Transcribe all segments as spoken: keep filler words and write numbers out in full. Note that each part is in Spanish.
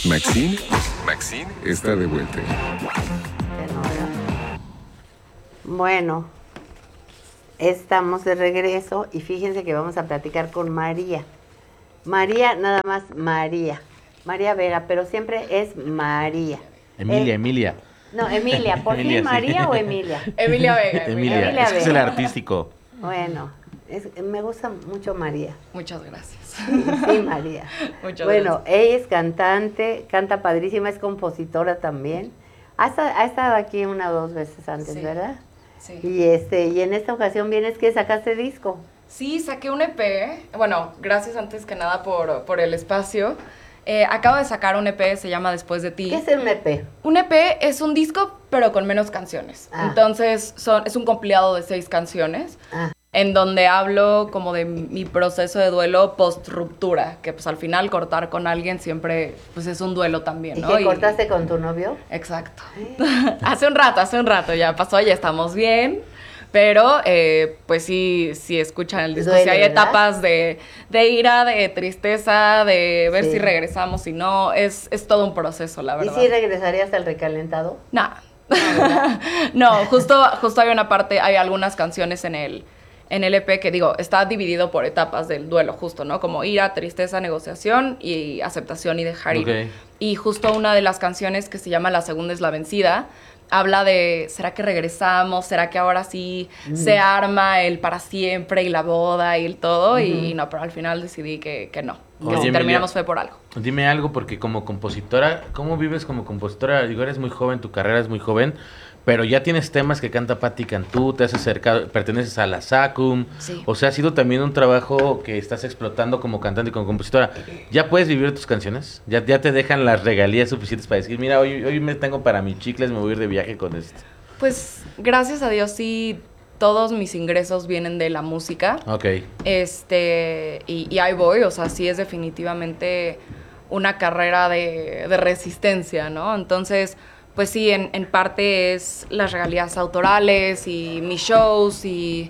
Maxine, Maxine está de vuelta. Bueno, estamos de regreso y fíjense que vamos a platicar con María. María, nada más María. María Vega, pero siempre es María. Emilia, Eh, Emilia. No, Emilia. ¿Por Emilia, fin María sí. o Emilia? Emilia Vega. Emilia, Emilia es que es el Vega. artístico. Bueno, es- me gusta mucho María. Muchas gracias. Sí, sí, María. Muchas Bueno, gracias. ella es cantante, canta padrísima, es compositora también. Ha, esta- ha estado aquí una o dos veces antes, Sí. ¿verdad? Sí. Y este, y en esta ocasión vienes que sacaste disco. Sí, saqué un E P. Bueno, gracias antes que nada por, por el espacio. Eh, acabo de sacar un E P, se llama Después de ti. ¿Qué es un E P? Un E P es un disco, pero con menos canciones. Ah. Entonces, son, es un compilado de seis canciones, Ah. en donde hablo como de mi proceso de duelo post-ruptura, que pues al final cortar con alguien siempre pues es un duelo también, ¿Y ¿no? que cortaste con tu novio? Exacto. hace un rato, hace un rato ya pasó, ya estamos bien. Pero, eh, pues sí, sí escuchan el disco. Duele, Sí hay ¿verdad? etapas de, de ira, de tristeza, de ver Sí. si regresamos, si no. Es, es todo un proceso, la ¿Y verdad. si regresarías al recalentado? Nah. No, justo, justo hay una parte, hay algunas canciones en el, en el E P que digo, está dividido por etapas del duelo, justo, ¿no? Como ira, tristeza, negociación y aceptación y dejar ir. Ok. Y justo una de las canciones que se llama La segunda es la vencida, habla de, ¿será que regresamos? ¿Será que ahora sí se arma el para siempre y la boda y el todo? Y no, pero al final decidí que, que no. Que Oye, si Emilia, terminamos fue por algo. Dime algo, porque como compositora, ¿cómo vives como compositora? Digo, eres muy joven, tu carrera es muy joven, pero ya tienes temas que canta Patti Cantú, te has acercado, perteneces a la SACUM. Sí. O sea, ha sido también un trabajo que estás explotando como cantante y como compositora. ¿Ya puedes vivir tus canciones? ¿Ya, ya te dejan las regalías suficientes para decir, mira, hoy, hoy me tengo para mis chicles, me voy a ir de viaje con esto? Pues gracias a Dios sí, todos mis ingresos vienen de la música. Ok. Este, y, y ahí voy, o sea, sí es definitivamente una carrera de, de resistencia, ¿no? Entonces, pues sí, en, en parte es las regalías autorales y mis shows y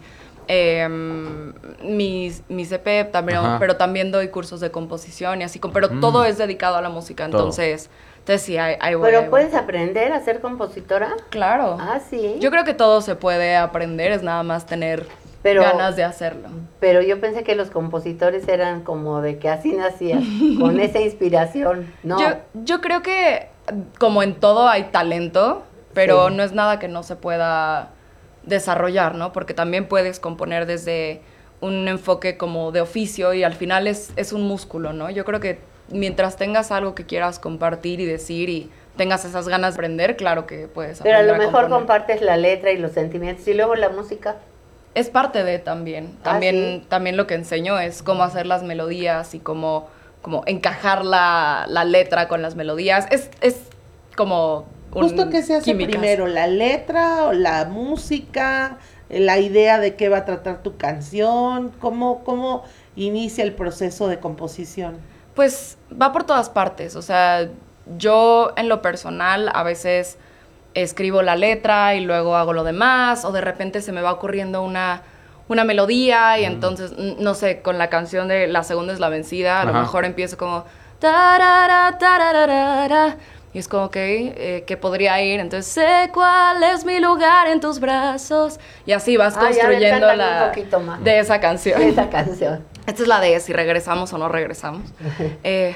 em, mis, mis E P también, Ajá. pero también doy cursos de composición y así, como- pero Mm. todo es dedicado a la música, Todo. entonces, entonces sí, ahí, ahí voy. ahí ¿Pero voy. puedes aprender a ser compositora? Claro. Ah, sí. Yo creo que todo se puede aprender, es nada más tener Pero- ganas de hacerlo. Pero yo pensé que los compositores eran como de que así nacías, con esa inspiración. No. Yo, yo creo que como en todo hay talento, pero Sí. no es nada que no se pueda desarrollar, ¿no? Porque también puedes componer desde un enfoque como de oficio y al final es, es un músculo, ¿no? Yo creo que mientras tengas algo que quieras compartir y decir y tengas esas ganas de aprender, claro que puedes Pero a aprender lo mejor componer. compartes la letra y los sentimientos y luego la música. Es parte de también. Ah, También, ¿sí? también lo que enseño es cómo hacer las melodías y cómo, cómo encajar la, la letra con las melodías. Es, es como un Justo que se hace químicas. primero, la letra o la música, la idea de qué va a tratar tu canción, cómo, cómo inicia el proceso de composición. Pues va por todas partes. O sea, yo en lo personal a veces escribo la letra y luego hago lo demás, o de repente se me va ocurriendo una, una melodía y entonces, n- no sé, con la canción de La segunda es la vencida, a lo Ajá. mejor empiezo como tarara, tararara, y es como que, eh, que podría ir, entonces sé cuál es mi lugar en tus brazos, y así vas Ay, a ver, construyendo cántame la un poquito más. de esa canción. Esa canción. Esta es la de si regresamos o no regresamos. Eh,